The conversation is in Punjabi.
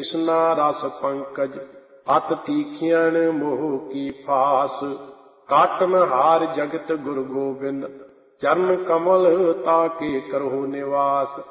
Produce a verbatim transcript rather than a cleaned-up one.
ਤ੍ਰਿਸ਼ਨਾ ਰਸ ਪੰਕਜ, ਅਤ ਤੀਖਿਆਣ ਮੋਹ ਕੀ ਫਾਸ। ਕਾਟਨ ਹਾਰ ਜਗਤ ਗੁਰ ਗੋਬਿੰਦ, ਚਰਨ ਕਮਲ ਤਾਕੇ ਕਰਹੁ ਨਿਵਾਸ।